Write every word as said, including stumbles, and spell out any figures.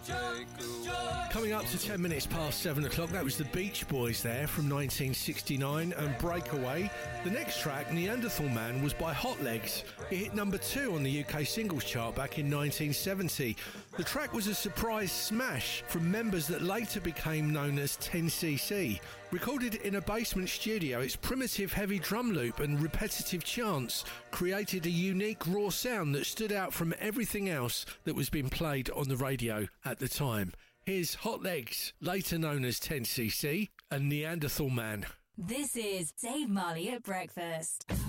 Coming up to ten minutes past seven o'clock, that was the Beach Boys there from nineteen sixty-nine and Breakaway. The next track, Neanderthal Man, was by Hot Legs. It hit number two on the U K singles chart back in nineteen seventy. The track was a surprise smash from members that later became known as ten C C. Recorded in a basement studio, its primitive heavy drum loop and repetitive chants created a unique raw sound that stood out from everything else that was being played on the radio at the time. Here's Hot Legs, later known as ten C C, and Neanderthal Man. This is Dave Marley at Breakfast.